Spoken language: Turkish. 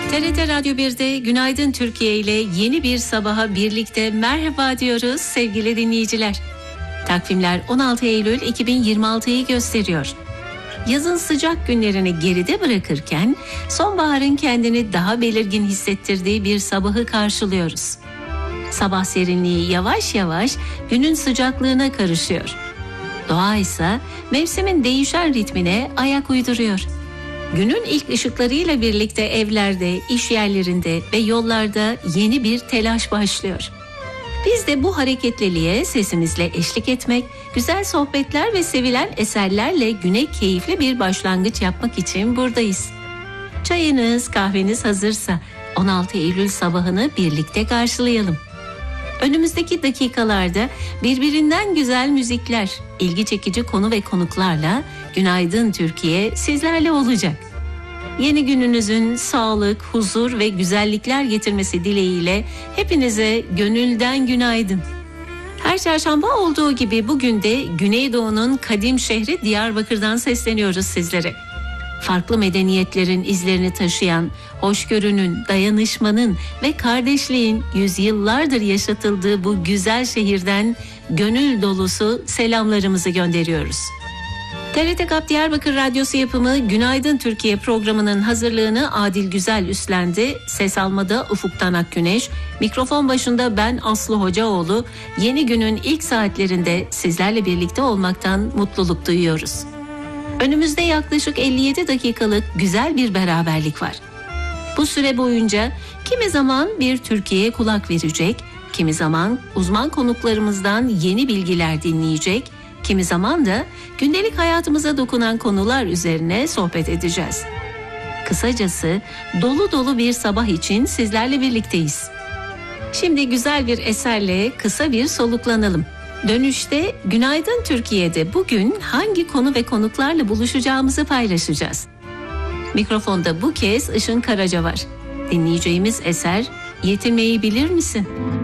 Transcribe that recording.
TRT Radyo 1'de Günaydın Türkiye ile yeni bir sabaha birlikte merhaba diyoruz sevgili dinleyiciler. Takvimler 16 Eylül 2026'yı gösteriyor. Yazın sıcak günlerini geride bırakırken sonbaharın kendini daha belirgin hissettirdiği bir sabahı karşılıyoruz. Sabah serinliği yavaş yavaş günün sıcaklığına karışıyor. Doğa ise mevsimin değişen ritmine ayak uyduruyor. Günün ilk ışıklarıyla birlikte evlerde, iş yerlerinde ve yollarda yeni bir telaş başlıyor. Biz de bu hareketliliğe sesimizle eşlik etmek, güzel sohbetler ve sevilen eserlerle güne keyifli bir başlangıç yapmak için buradayız. Çayınız, kahveniz hazırsa 16 Eylül sabahını birlikte karşılayalım. Önümüzdeki dakikalarda birbirinden güzel müzikler, ilgi çekici konu ve konuklarla Günaydın Türkiye sizlerle olacak. Yeni gününüzün sağlık, huzur ve güzellikler getirmesi dileğiyle hepinize gönülden günaydın. Her çarşamba olduğu gibi bugün de Güneydoğu'nun kadim şehri Diyarbakır'dan sesleniyoruz sizlere. Farklı medeniyetlerin izlerini taşıyan, hoşgörünün, dayanışmanın ve kardeşliğin yüzyıllardır yaşatıldığı bu güzel şehirden gönül dolusu selamlarımızı gönderiyoruz. TRT GAP Diyarbakır Radyosu yapımı Günaydın Türkiye programının hazırlığını Adil Güzel üstlendi. Ses almada Ufuktan Akgüneş, mikrofon başında ben Aslı Hocaoğlu. Yeni günün ilk saatlerinde sizlerle birlikte olmaktan mutluluk duyuyoruz. Önümüzde yaklaşık 57 dakikalık güzel bir beraberlik var. Bu süre boyunca kimi zaman bir Türkiye'ye kulak verecek, kimi zaman uzman konuklarımızdan yeni bilgiler dinleyecek, kimi zaman da gündelik hayatımıza dokunan konular üzerine sohbet edeceğiz. Kısacası dolu dolu bir sabah için sizlerle birlikteyiz. Şimdi güzel bir eserle kısa bir soluklanalım. Dönüşte Günaydın Türkiye'de bugün hangi konu ve konuklarla buluşacağımızı paylaşacağız. Mikrofonda bu kez Işın Karaca var. Dinleyeceğimiz eser Yetinmeyi Bilir Misin?